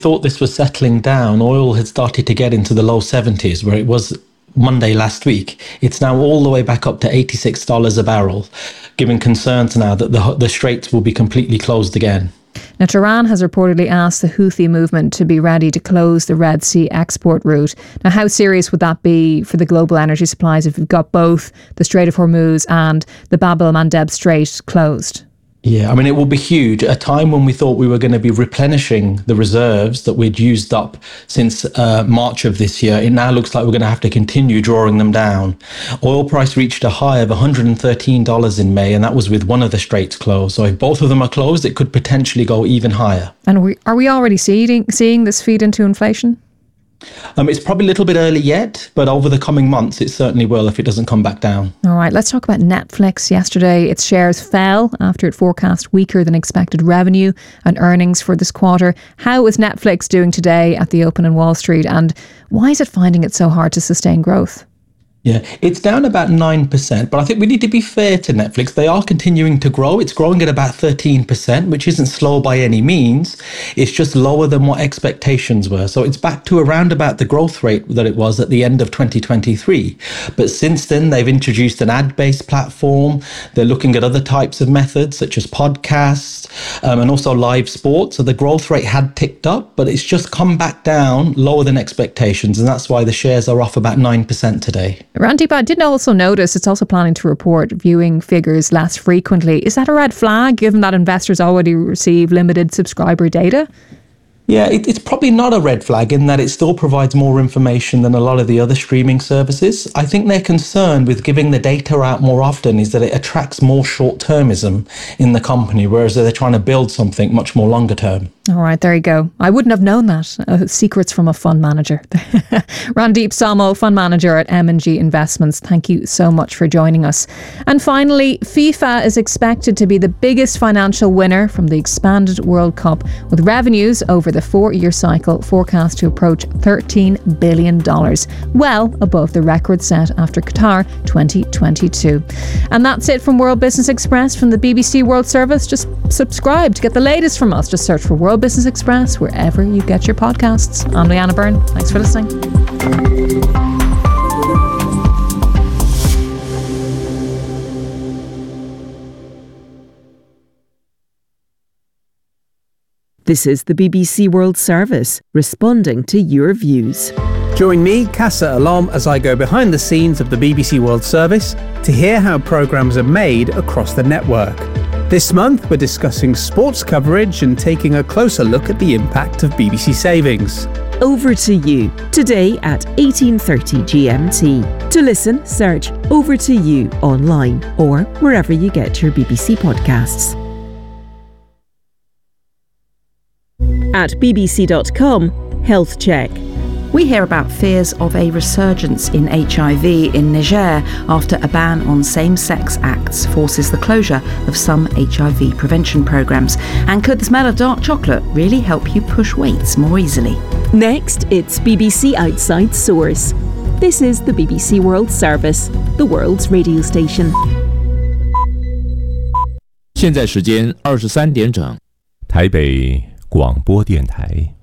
thought this was settling down. Oil had started to get into the low 70s, where it was Monday last week. It's now all the way back up to $86 a barrel, giving concerns now that the straits will be completely closed again. Now, Tehran has reportedly asked the Houthi movement to be ready to close the Red Sea export route. Now, how serious would that be for the global energy supplies if we've got both the Strait of Hormuz and the Bab el-Mandeb Strait closed? Yeah, I mean, it will be huge. At a time when we thought we were going to be replenishing the reserves that we'd used up since March of this year, it now looks like we're going to have to continue drawing them down. Oil price reached a high of $113 in May, and that was with one of the straits closed. So if both of them are closed, it could potentially go even higher. And are we already seeing this feed into inflation? It's probably a little bit early yet, but over the coming months, it certainly will if it doesn't come back down. All right, let's talk about Netflix. Yesterday, its shares fell after it forecast weaker than expected revenue and earnings for this quarter. How is Netflix doing today at the open in Wall Street, and why is it finding it so hard to sustain growth? Yeah, it's down about 9%, but I think we need to be fair to Netflix. They are continuing to grow. It's growing at about 13%, which isn't slow by any means. It's just lower than what expectations were. So it's back to around about the growth rate that it was at the end of 2023. But since then, they've introduced an ad-based platform. They're looking at other types of methods, such as podcasts and also live sports. So the growth rate had ticked up, but it's just come back down lower than expectations. And that's why the shares are off about 9% today. Randeep, I did also notice it's also planning to report viewing figures less frequently. Is that a red flag, given that investors already receive limited subscriber data? Yeah, it's probably not a red flag in that it still provides more information than a lot of the other streaming services. I think their concern with giving the data out more often is that it attracts more short-termism in the company, whereas they're trying to build something much more longer term. All right, there you go. I wouldn't have known that. Secrets from a fund manager. Randeep Samo, fund manager at M&G Investments. Thank you so much for joining us. And finally, FIFA is expected to be the biggest financial winner from the expanded World Cup, with revenues over the 4-year cycle forecast to approach $13 billion, well above the record set after Qatar 2022. And that's it from World Business Express from the BBC World Service. Just subscribe to get the latest from us. Just search for World Business Express wherever you get your podcasts. I'm Leanna Byrne. Thanks for listening. This is the BBC World Service, responding to your views. Join me, Casa Alom, as I go behind the scenes of the BBC World Service to hear how programmes are made across the network. This month, we're discussing sports coverage and taking a closer look at the impact of BBC Savings. Over to you, today at 18:30 GMT. To listen, search Over to You online or wherever you get your BBC podcasts. At bbc.com, Health Check. We hear about fears of a resurgence in HIV in Niger after a ban on same-sex acts forces the closure of some HIV prevention programmes. And could the smell of dark chocolate really help you push weights more easily? Next, it's BBC Outside Source. This is the BBC World Service, the world's radio station. 现在时间23点整，台北广播电台。